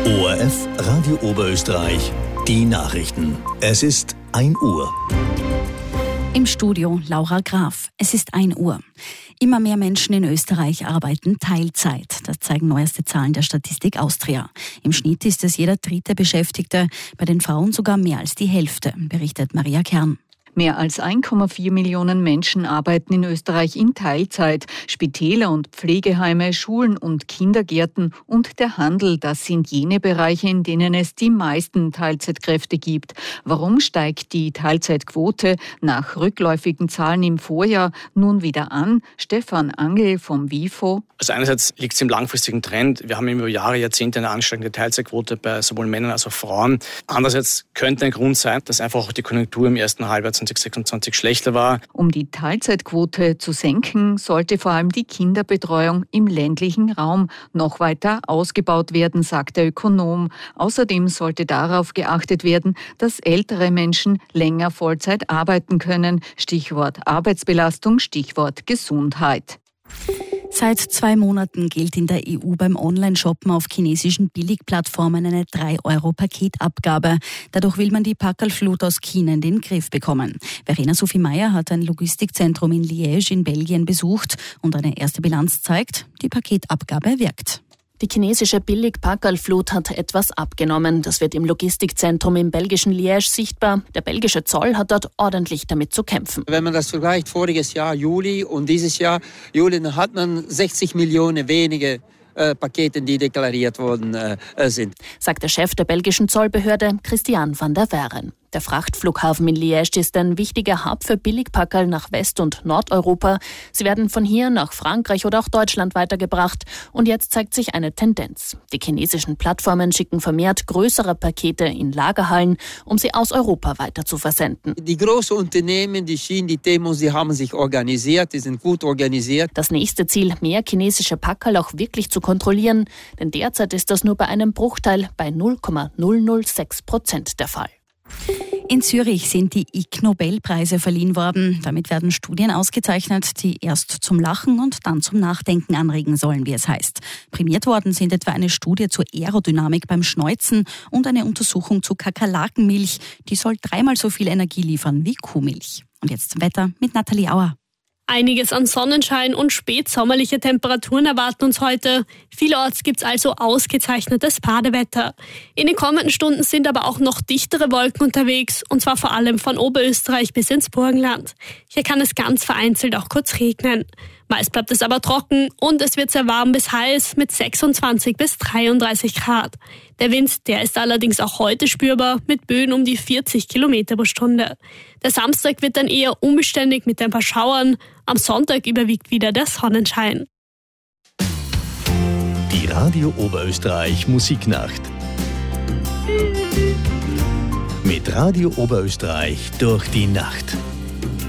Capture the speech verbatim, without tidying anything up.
O R F Radio Oberösterreich, die Nachrichten. Es ist ein Uhr. Im Studio Laura Graf. Es ist ein Uhr. Immer mehr Menschen in Österreich arbeiten Teilzeit. Das zeigen neueste Zahlen der Statistik Austria. Im Schnitt ist es jeder dritte Beschäftigte, bei den Frauen sogar mehr als die Hälfte, berichtet Maria Kern. Mehr als eins Komma vier Millionen Menschen arbeiten in Österreich in Teilzeit. Spitäler und Pflegeheime, Schulen und Kindergärten und der Handel, das sind jene Bereiche, in denen es die meisten Teilzeitkräfte gibt. Warum steigt die Teilzeitquote nach rückläufigen Zahlen im Vorjahr nun wieder an? Stefan Angel vom WIFO. Also einerseits liegt es im langfristigen Trend. Wir haben über Jahre, Jahrzehnte eine ansteigende Teilzeitquote bei sowohl Männern als auch Frauen. Andererseits könnte ein Grund sein, dass einfach auch die Konjunktur im ersten Halbjahr zwanzig sechsundzwanzig schlechter war. Um die Teilzeitquote zu senken, sollte vor allem die Kinderbetreuung im ländlichen Raum noch weiter ausgebaut werden, sagt der Ökonom. Außerdem sollte darauf geachtet werden, dass ältere Menschen länger Vollzeit arbeiten können. Stichwort Arbeitsbelastung, Stichwort Gesundheit. Seit zwei Monaten gilt in der E U beim Online-Shoppen auf chinesischen Billigplattformen eine drei Euro Paketabgabe. Dadurch will man die Packerlflut aus China in den Griff bekommen. Verena Sophie Meyer hat ein Logistikzentrum in Liège in Belgien besucht und eine erste Bilanz zeigt, die Paketabgabe wirkt. Die chinesische Billig-Packerlflut hat etwas abgenommen. Das wird im Logistikzentrum im belgischen Liège sichtbar. Der belgische Zoll hat dort ordentlich damit zu kämpfen. Wenn man das vergleicht, voriges Jahr Juli und dieses Jahr Juli, dann hat man sechzig Millionen weniger äh, Pakete, die deklariert worden äh, sind. Sagt der Chef der belgischen Zollbehörde, Christian van der Veeren. Der Frachtflughafen in Liège ist ein wichtiger Hub für Billigpackerl nach West- und Nordeuropa. Sie werden von hier nach Frankreich oder auch Deutschland weitergebracht. Und jetzt zeigt sich eine Tendenz. Die chinesischen Plattformen schicken vermehrt größere Pakete in Lagerhallen, um sie aus Europa weiter zu versenden. Die großen Unternehmen, die Schienen, die Demos, die haben sich organisiert, die sind gut organisiert. Das nächste Ziel, mehr chinesische Packerl auch wirklich zu kontrollieren. Denn derzeit ist das nur bei einem Bruchteil bei null Komma null null sechs Prozent der Fall. In Zürich sind die Ig-Nobelpreise verliehen worden. Damit werden Studien ausgezeichnet, die erst zum Lachen und dann zum Nachdenken anregen sollen, wie es heißt. Prämiert worden sind etwa eine Studie zur Aerodynamik beim Schneuzen und eine Untersuchung zu Kakerlakenmilch. Die soll dreimal so viel Energie liefern wie Kuhmilch. Und jetzt zum Wetter mit Nathalie Auer. Einiges an Sonnenschein und spätsommerliche Temperaturen erwarten uns heute. Vielorts gibt's also ausgezeichnetes Badewetter. In den kommenden Stunden sind aber auch noch dichtere Wolken unterwegs, und zwar vor allem von Oberösterreich bis ins Burgenland. Hier kann es ganz vereinzelt auch kurz regnen. Meist bleibt es aber trocken und es wird sehr warm bis heiß mit sechsundzwanzig bis dreiunddreißig Grad. Der Wind, der ist allerdings auch heute spürbar mit Böen um die vierzig Kilometer pro Stunde. Der Samstag wird dann eher unbeständig mit ein paar Schauern. Am Sonntag überwiegt wieder der Sonnenschein. Die Radio Oberösterreich Musiknacht. Mit Radio Oberösterreich durch die Nacht.